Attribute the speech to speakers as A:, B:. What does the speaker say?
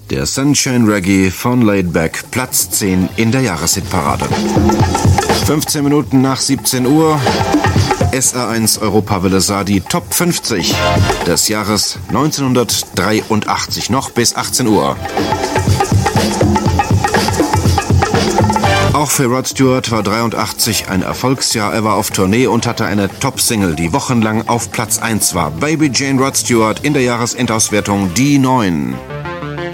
A: Der Sunshine Reggae von Laidback, Platz 10 in der Jahreshitparade. 15 Minuten nach 17 Uhr, SR1 Europawelle sah die Top 50 des Jahres 1983, noch bis 18 Uhr. Auch für Rod Stewart war 83 ein Erfolgsjahr. Er war auf Tournee und hatte eine Top-Single, die wochenlang auf Platz 1 war. Baby Jane Rod Stewart in der Jahresendauswertung die 9.